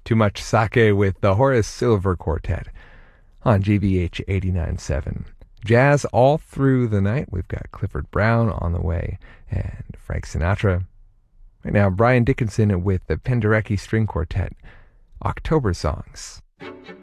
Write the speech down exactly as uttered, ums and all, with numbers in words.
Too Much Sake with the Horace Silver Quartet on G B H eighty-nine point seven. Jazz all through the night. We've got Clifford Brown on the way and Frank Sinatra. Right now, Brian Dickinson with the Penderecki String Quartet, October Songs.